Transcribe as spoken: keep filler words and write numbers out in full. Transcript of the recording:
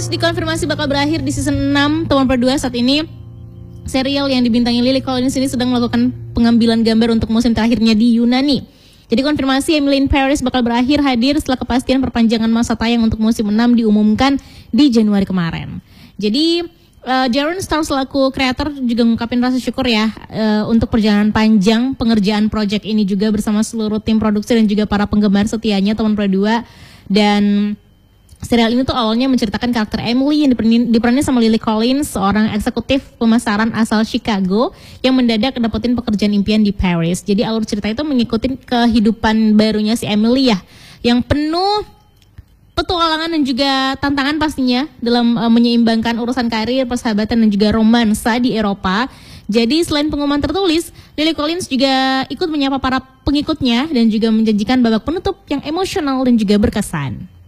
dikonfirmasi bakal berakhir di season enam tahun dua saat ini. Serial yang dibintangi Lily Collins ini sedang melakukan pengambilan gambar untuk musim terakhirnya di Yunani. Jadi konfirmasi Emily in Paris bakal berakhir hadir setelah kepastian perpanjangan masa tayang untuk musim enam diumumkan di Januari kemarin. Jadi uh, Darren Star selaku kreator juga ngungkapin rasa syukur ya uh, untuk perjalanan panjang pengerjaan project ini juga bersama seluruh tim produksi dan juga para penggemar setianya tahun dua. Dan serial ini tuh awalnya menceritakan karakter Emily yang diperanin, diperanin sama Lily Collins, seorang eksekutif pemasaran asal Chicago yang mendadak dapetin pekerjaan impian di Paris. Jadi alur cerita itu mengikuti kehidupan barunya si Emily ya, yang penuh petualangan dan juga tantangan pastinya dalam uh, menyeimbangkan urusan karir, persahabatan dan juga romansa di Eropa. Jadi selain pengumuman tertulis, Lily Collins juga ikut menyapa para pengikutnya dan juga menjanjikan babak penutup yang emosional dan juga berkesan.